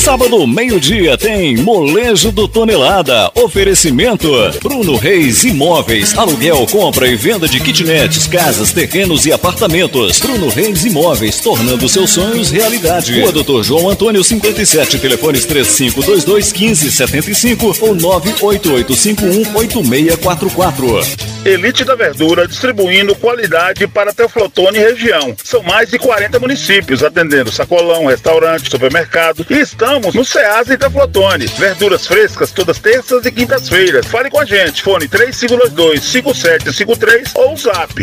Sábado, meio-dia, tem Molejo do Tonelada. Oferecimento Bruno Reis Imóveis. Aluguel, compra e venda de kitnets, casas, terrenos e apartamentos. Bruno Reis Imóveis, tornando seus sonhos realidade. Rua Dr. João Antônio 57, telefones 3522-1575 ou 988518644. Elite da Verdura, distribuindo qualidade para Teoflotone e região. São mais de 40 municípios, atendendo sacolão, restaurante, supermercado. E estamos no Ceasa e Teoflotone. Verduras frescas todas terças e quintas-feiras. Fale com a gente, fone 3522-5753 ou zap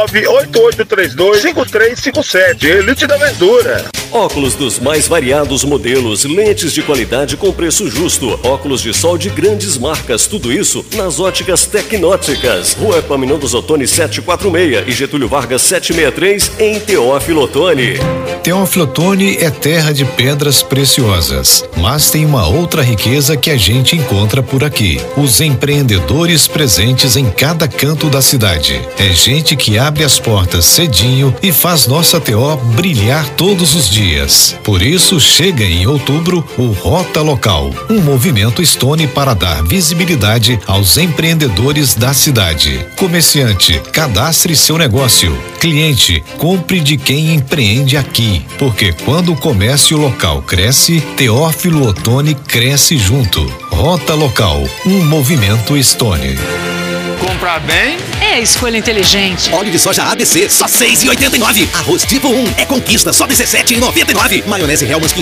98832-5357. Elite da Verdura. Óculos dos mais variados modelos, lentes de qualidade com preço justo, óculos de sol de grandes marcas, tudo isso nas Óticas Tecnóticas. Rua Epaminondas Ottoni 746 e Getúlio Vargas 763 em Teófilo Otoni. Teófilo Otoni é terra de pedras preciosas, mas tem uma outra riqueza que a gente encontra por aqui: os empreendedores presentes em cada canto da cidade. É gente que abre as portas cedinho e faz nossa TO brilhar todos os dias. Por isso chega em outubro o Rota Local, um movimento Stone para dar visibilidade aos empreendedores da cidade. Comerciante, cadastre seu negócio. Cliente, compre de quem empreende aqui, porque quando o comércio local cresce, Teófilo Otoni cresce junto. Rota Local, um movimento Stone. Comprar bem é escolha inteligente. Óleo de soja ABC, só R$6,89. Arroz tipo 1 é Conquista, só R$17,99. Maionese Hellmann's